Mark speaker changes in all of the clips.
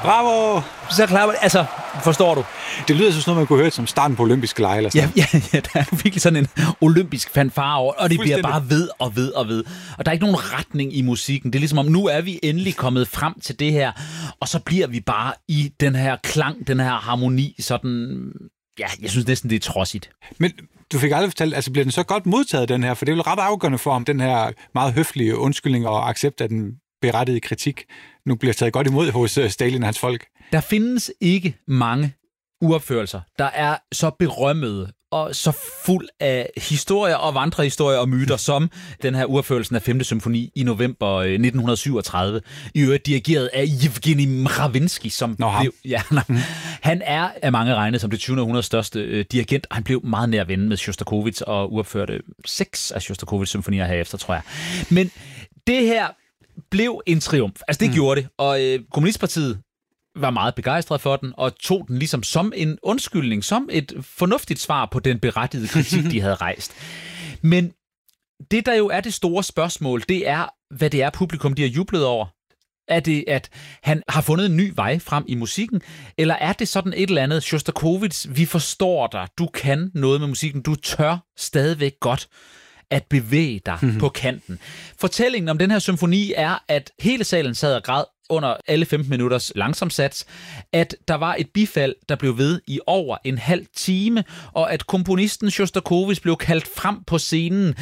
Speaker 1: Bravo!
Speaker 2: Så klapper altså, forstår du?
Speaker 1: Det lyder sådan noget, man kunne høre som starten på olympiske lege. Eller sådan.
Speaker 2: Ja, der er virkelig sådan en olympisk fanfare over, og det bliver bare ved og ved og ved. Og der er ikke nogen retning i musikken. Det er ligesom om, nu er vi endelig kommet frem til det her, og så bliver vi bare i den her klang, den her harmoni, sådan... Ja, jeg synes næsten, det er trodsigt.
Speaker 1: Men du fik aldrig fortalt, altså bliver den så godt modtaget, den her? For det er jo ret afgørende for, om den her meget høflige undskyldning og accept af den berettigede kritik nu bliver taget godt imod hos Stalin og hans folk.
Speaker 2: Der findes ikke mange uopførelser, der er så berømmede og så fuld af historier og vandrehistorier og myter, som den her uopførelsen af 5. symfoni i november 1937, i øvrigt dirigeret af Evgeni Mravinsky, som han er af mange regnet som det 20. århundredes største dirigent, og han blev meget nær ven med Sjostakovitj og uopførte 6 af Sjostakovitjs symfonier herefter, tror jeg. Men det her blev en triumf. Altså det gjorde det, og Kommunistpartiet var meget begejstret for den, og tog den ligesom som en undskyldning, som et fornuftigt svar på den berettigede kritik, de havde rejst. Men det, der jo er det store spørgsmål, det er, hvad det er, publikum de har jublet over. Er det, at han har fundet en ny vej frem i musikken, eller er det sådan et eller andet, Sjostakovitj, vi forstår dig, du kan noget med musikken, du tør stadigvæk godt at bevæge dig på kanten. Fortællingen om den her symfoni er, at hele salen sad og græd under alle 15 minutters langsomsats, at der var et bifald, der blev ved i over en halv time, og at komponisten Sjostakovitj blev kaldt frem på scenen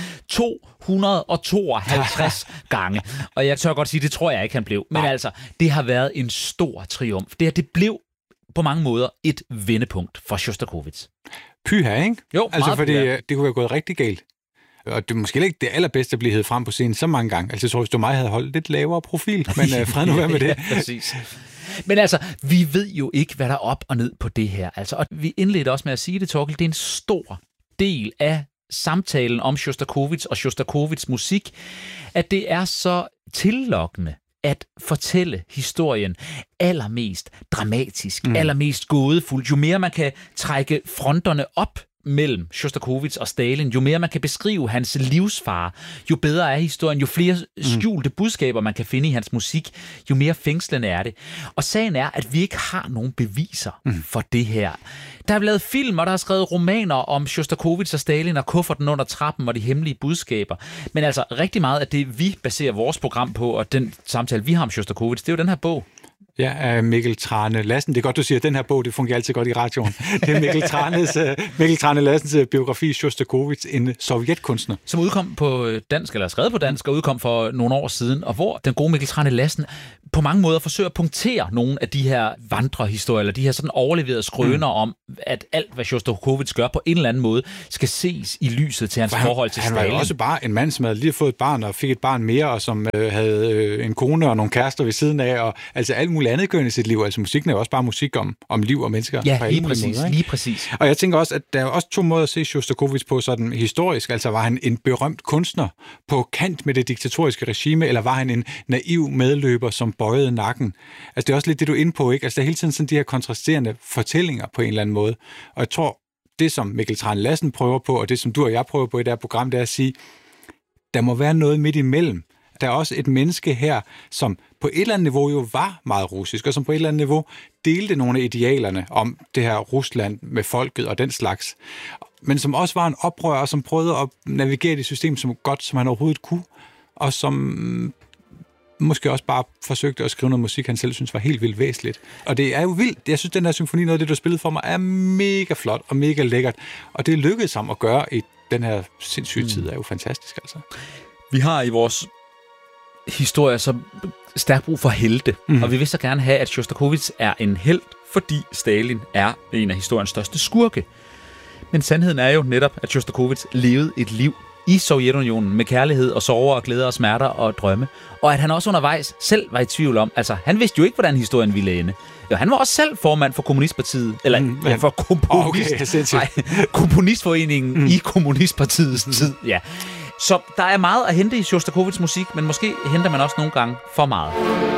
Speaker 2: 252 gange. Og jeg tør godt sige, det tror jeg ikke, han blev. Men altså, det har været en stor triumf. Det blev på mange måder et vendepunkt for Sjostakovitj.
Speaker 1: Pyha, ikke?
Speaker 2: Jo,
Speaker 1: altså, fordi det kunne være gået rigtig galt. Og det er måske ikke det allerbedste at blive hævet frem på scenen så mange gange. Altså, jeg tror, hvis du mig havde holdt lidt lavere profil, men fred nu være med det.
Speaker 2: Ja, præcis. Men altså, vi ved jo ikke, hvad der er op og ned på det her. Altså, og vi indledte også med at sige det, Torkel, det er en stor del af samtalen om Sjostakovitj og Sjostakovitjs musik, at det er så tillokkende at fortælle historien allermest dramatisk, allermest gådefuldt. Jo mere man kan trække fronterne op mellem Sjostakovitj og Stalin, jo mere man kan beskrive hans livsfare, jo bedre er historien, jo flere skjulte budskaber man kan finde i hans musik, jo mere fængslende er det. Og sagen er, at vi ikke har nogen beviser for det her. Der er lavet film, og der er skrevet romaner om Sjostakovitj og Stalin og kufferten under trappen og de hemmelige budskaber. Men altså rigtig meget af det, vi baserer vores program på, og den samtale, vi har om Sjostakovitj, det er jo den her bog.
Speaker 1: Ja, Mikkel Trane Lassen. Det er godt, du siger, at den her bog, det fungerer altid godt i radioen. Det er Mikkel Trane Lassens biografi, Sjostakovitj, en sovjetkunstner.
Speaker 2: Som udkom på dansk, eller skrevet på dansk, og udkom for nogle år siden, og hvor den gode Mikkel Trane Lassen på mange måder forsøger at punktere nogle af de her vandrehistorier, eller de her sådan overleverede skrøner om, at alt, hvad Sjostakovitj gør på en eller anden måde, skal ses i lyset til hans forhold til Stalin.
Speaker 1: Han var jo også bare en mand, som havde lige fået et barn, og fik et barn mere, og som havde en kone og nogle kærester ved siden af, og altså alt muligt andet gørende i sit liv. Altså musikken er jo også bare musik om liv og mennesker.
Speaker 2: Ja, lige præcis.
Speaker 1: Og jeg tænker også, at der er også 2 måder at se Sjostakovitj på sådan historisk. Altså var han en berømt kunstner på kant med det diktatoriske regime, eller var han en naiv medløber, som bøjede nakken? Altså det er også lidt det, du er inde på, ikke? Altså der er hele tiden sådan de her kontrasterende fortællinger på en eller anden måde. Og jeg tror, det som Mikkel Trane Lassen prøver på, og det som du og jeg prøver på i det her program, det er at sige, der må være noget midt imellem. Der er også et menneske her, som på et eller andet niveau jo var meget russisk, og som på et eller andet niveau delte nogle af idealerne om det her Rusland med folket og den slags. Men som også var en oprører, som prøvede at navigere i det system så godt, som han overhovedet kunne, og som måske også bare forsøgte at skrive noget musik, han selv synes var helt vildt væsentligt. Og det er jo vildt. Jeg synes, den her symfoni, noget af det, du spillede for mig, er mega flot og mega lækkert. Og det lykkedes ham at gøre i den her sindssyge tid, er jo fantastisk, altså.
Speaker 2: Vi har i vores historie så stærkt brug for helte, og vi vil så gerne have, at Sjostakovitj er en helt, fordi Stalin er en af historiens største skurke. Men sandheden er jo netop, at Sjostakovitj levede et liv i Sovjetunionen med kærlighed og sorger og glæder og smerter og drømme, og at han også undervejs selv var i tvivl om, altså han vidste jo ikke, hvordan historien ville ende. Jo, han var også selv formand for Kommunistpartiet, eller for Kommunistforeningen i Kommunistpartiets tid, ja. Så der er meget at hente i Sjostakovitjs musik, men måske henter man også nogle gange for meget.